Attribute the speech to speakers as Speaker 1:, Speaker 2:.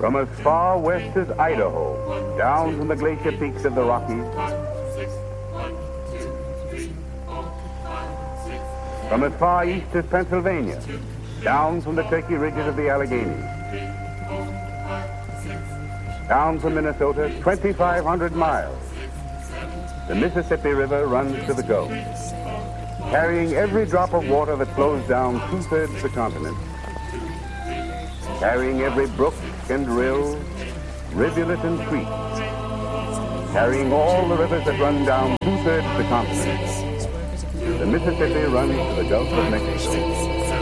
Speaker 1: From as far west as Idaho, down from the glacier peaks of the Rockies, from as far east as Pennsylvania, down from the Turkey ridges of the Alleghenies, down from Minnesota, 2,500 miles, the Mississippi River runs to the Gulf, carrying every drop of water that flows down two-thirds of the continent, carrying every brook and rill, rivulet and creek, carrying all the rivers that run down two-thirds of the continent. The Mississippi runs to the Gulf of Mexico.